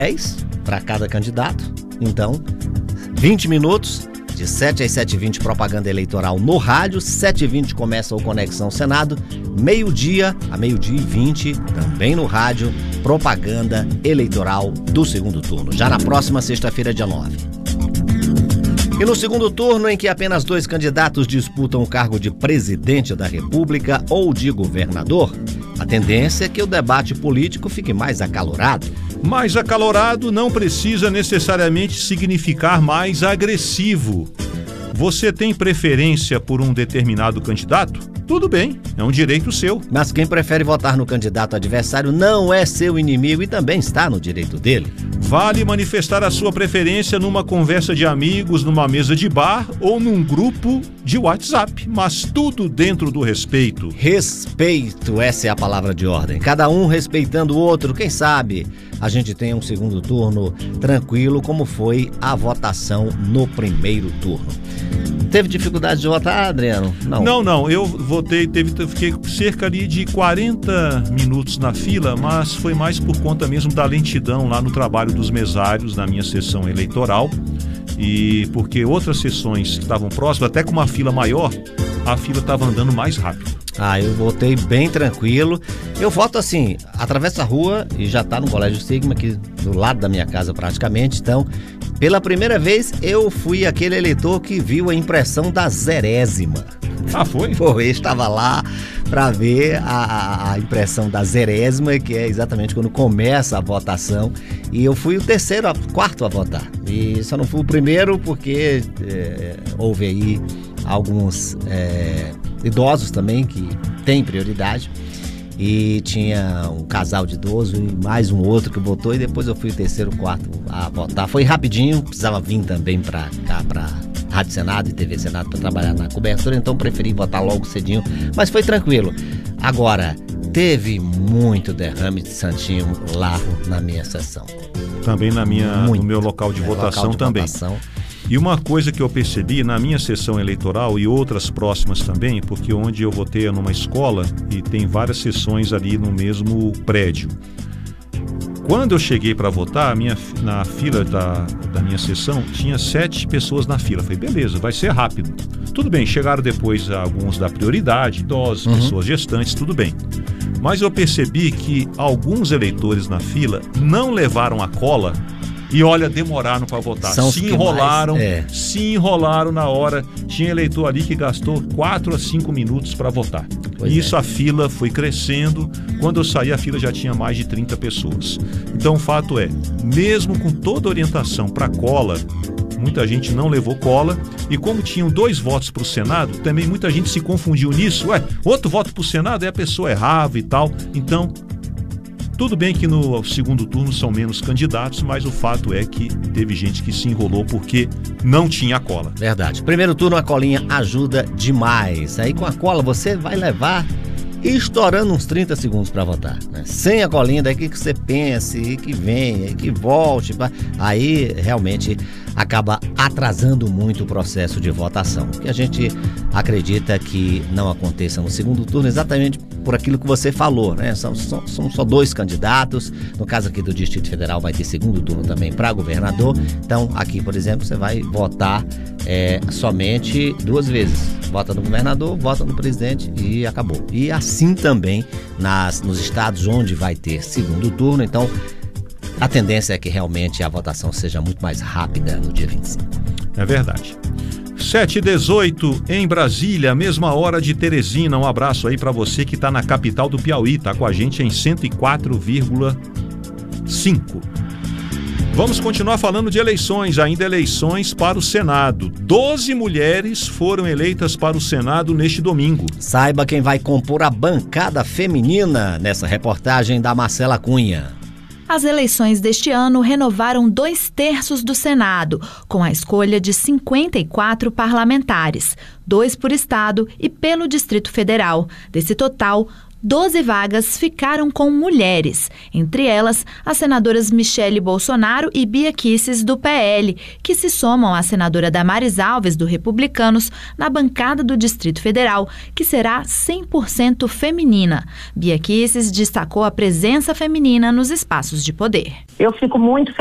10 para cada candidato. Então, 20 minutos, de 7 às 7h20, propaganda eleitoral no rádio. 7h20 começa o Conexão Senado. Meio-dia a meio-dia e 20, também no rádio, propaganda eleitoral do segundo turno. Já na próxima sexta-feira, dia 9. E no segundo turno, em que apenas 2 candidatos disputam o cargo de presidente da República ou de governador, a tendência é que o debate político fique mais acalorado. Mais acalorado não precisa necessariamente significar mais agressivo. Você tem preferência por um determinado candidato? Tudo bem, é um direito seu. Mas quem prefere votar no candidato adversário não é seu inimigo e também está no direito dele. Vale manifestar a sua preferência numa conversa de amigos, numa mesa de bar ou num grupo de WhatsApp, mas tudo dentro do respeito. Respeito, essa é a palavra de ordem. Cada um respeitando o outro. Quem sabe a gente tem um segundo turno tranquilo, como foi a votação no primeiro turno. Teve dificuldade de votar, Adriano? Não. Eu votei, fiquei cerca ali de 40 minutos na fila, mas foi mais por conta mesmo da lentidão lá no trabalho dos mesários na minha sessão eleitoral. E porque outras sessões que estavam próximas, até com uma fila maior, a fila estava andando mais rápido. Eu votei bem tranquilo. Eu voto assim, atravesso a rua e já está no Colégio Sigma, aqui do lado da minha casa praticamente. Então, pela primeira vez, eu fui aquele eleitor que viu a impressão da 0ª. Foi? Foi, estava lá para ver a impressão da 0ª, que é exatamente quando começa a votação. E eu fui o quarto a votar. E só não fui o primeiro porque houve aí alguns idosos também que têm prioridade. E tinha um casal de idoso e mais um outro que votou, e depois eu fui o terceiro, quarto a votar. Foi rapidinho, precisava vir também para cá, para Rádio Senado e TV Senado para trabalhar na cobertura, então preferi votar logo cedinho, mas foi tranquilo. Agora, teve muito derrame de santinho lá na minha sessão. Também no meu local de votação também. E uma coisa que eu percebi na minha sessão eleitoral e outras próximas também, porque onde eu votei é numa escola e tem várias sessões ali no mesmo prédio. Quando eu cheguei para votar, na fila da minha sessão, tinha 7 pessoas na fila. Falei, beleza, vai ser rápido. Tudo bem, chegaram depois alguns da prioridade, idosos, pessoas gestantes, tudo bem. Mas eu percebi que alguns eleitores na fila não levaram a cola e, olha, demoraram para votar. Se enrolaram na hora. Tinha eleitor ali que gastou 4 a 5 minutos para votar. A fila foi crescendo. Quando eu saí, a fila já tinha mais de 30 pessoas. Então, o fato é, mesmo com toda a orientação para cola, muita gente não levou cola. E como tinham 2 votos para o Senado, também muita gente se confundiu nisso. Outro voto para o Senado, aí a pessoa errava e tal. Então, tudo bem que no segundo turno são menos candidatos, mas o fato é que teve gente que se enrolou porque não tinha cola. Verdade. Primeiro turno a colinha ajuda demais. Aí com a cola você vai levar estourando uns 30 segundos para votar, né? Sem a colinha, daqui que você pense, que venha, que volte, aí realmente acaba atrasando muito o processo de votação, que a gente acredita que não aconteça no segundo turno, exatamente por aquilo que você falou, né? São só 2 candidatos. No caso aqui do Distrito Federal vai ter segundo turno também para governador. Então aqui, por exemplo, você vai votar somente 2 vezes. Vota no governador, vota no presidente e acabou. E assim também nos estados onde vai ter segundo turno. Então a tendência é que realmente a votação seja muito mais rápida no dia 25. É verdade. 7h18 em Brasília, mesma hora de Teresina. Um abraço aí para você que está na capital do Piauí, tá com a gente em 104,5. Vamos continuar falando de eleições, ainda eleições para o Senado. 12 mulheres foram eleitas para o Senado neste domingo. Saiba quem vai compor a bancada feminina nessa reportagem da Marcela Cunha. As eleições deste ano renovaram 2/3 do Senado, com a escolha de 54 parlamentares, 2 por estado e pelo Distrito Federal. Desse total, 12 vagas ficaram com mulheres, entre elas as senadoras Michele Bolsonaro e Bia Kicis, do PL, que se somam à senadora Damares Alves, do Republicanos, na bancada do Distrito Federal, que será 100% feminina. Bia Kicis destacou a presença feminina nos espaços de poder. Eu fico muito